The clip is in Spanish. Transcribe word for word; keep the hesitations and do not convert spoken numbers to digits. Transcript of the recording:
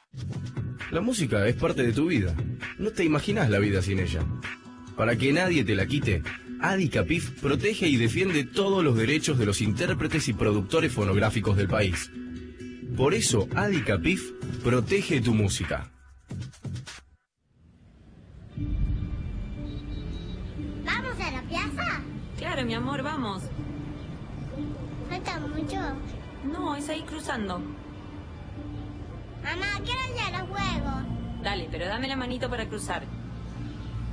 La música es parte de tu vida. No te imaginas la vida sin ella. Para que nadie te la quite, Adicapif protege y defiende todos los derechos de los intérpretes y productores fonográficos del país. Por eso, Adicapif protege tu música. ¿Vamos a la plaza? Claro, mi amor, vamos. ¿Falta mucho? No, es ahí cruzando. Mamá, quiero ir a los juegos. Dale, pero dame la manito para cruzar.